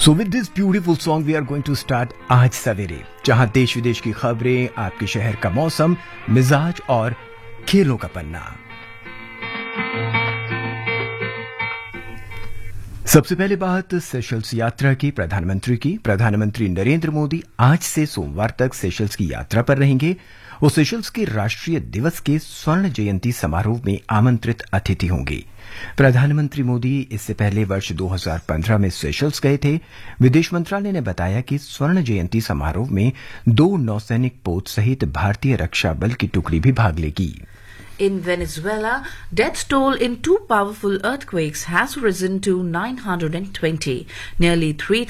So with this beautiful song we are going to start आज सवेरे, जहां देश विदेश की खबरें, आपके शहर का मौसम, मिजाज और खेलों का पन्ना। सबसे पहले बात सेशल्स यात्रा की प्रधानमंत्री नरेंद्र मोदी आज से सोमवार तक सेशल्स की यात्रा पर रहेंगे। वो सेशल्स के राष्ट्रीय दिवस के स्वर्ण जयंती समारोह में आमंत्रित अतिथि होंगे। प्रधानमंत्री मोदी इससे पहले वर्ष 2015 में सेशल्स गए थे। विदेश मंत्रालय ने बताया कि स्वर्ण जयंती समारोह में 2 नौसैनिक पोत सहित भारतीय रक्षा बल की टुकड़ी भी भाग लेगी। In Venezuela, death toll in 2 powerful earthquakes has risen to 920. Nearly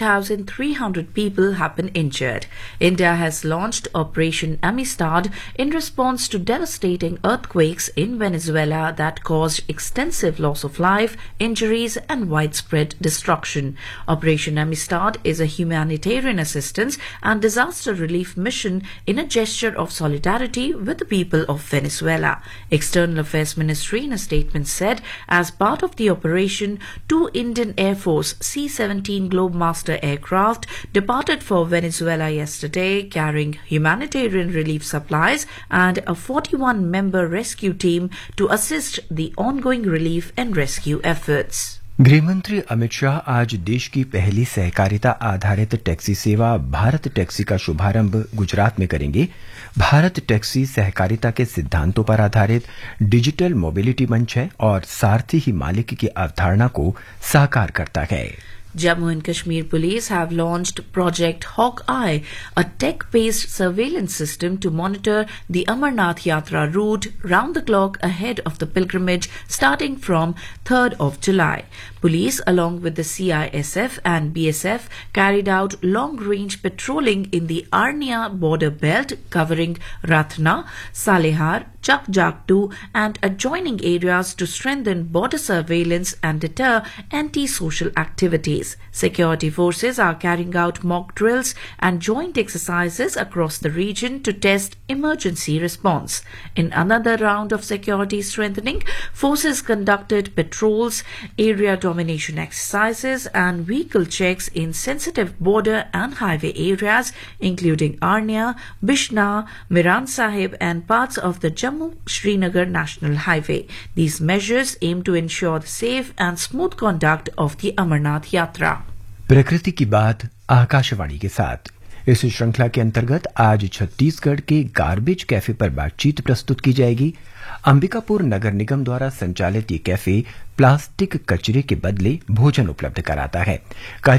3,300 people have been injured. India has launched Operation Amistad in response to devastating earthquakes in Venezuela that caused extensive loss of life, injuries and widespread destruction. Operation Amistad is a humanitarian assistance and disaster relief mission in a gesture of solidarity with the people of Venezuela. External Affairs Ministry in a statement said, as part of the operation, 2 Indian Air Force C-17 Globemaster aircraft departed for Venezuela yesterday, carrying humanitarian relief supplies and a 41-member rescue team to assist the ongoing relief and rescue efforts. गृहमंत्री अमित शाह आज देश की पहली सहकारिता आधारित taxi सेवा Bharat taxi का शुभारंभ गुजरात में करेंगे। भारत टैक्सी सहकारिता के सिद्धांतों पर आधारित डिजिटल मोबिलिटी मंच है और सारथी ही मालिक की अवधारणा को साकार करता है। Jammu and Kashmir Police have launched Project Hawkeye, a tech-based surveillance system to monitor the Amarnath Yatra route round the clock ahead of the pilgrimage starting from 3rd of July. Police, along with the CISF and BSF, carried out long-range patrolling in the Arnia border belt covering Ratna, Salehar, Chakjaktu and adjoining areas to strengthen border surveillance and deter anti-social activities. Security forces are carrying out mock drills and joint exercises across the region to test emergency response. In another round of security strengthening, forces conducted patrols, area domination exercises and vehicle checks in sensitive border and highway areas including Arnia, Bishna, Miran Sahib and parts of the Jammu-Srinagar National Highway. These measures aim to ensure the safe and smooth conduct of the Amarnath Yatra. प्रकृति की बात आकाशवाणी के साथ। इस श्रृंखला के अंतर्गत आज छत्तीसगढ़ के गार्बेज कैफे पर बातचीत प्रस्तुत की जाएगी। अंबिकापुर नगर निगम द्वारा संचालित ये कैफे प्लास्टिक कचरे के बदले भोजन उपलब्ध कराता है।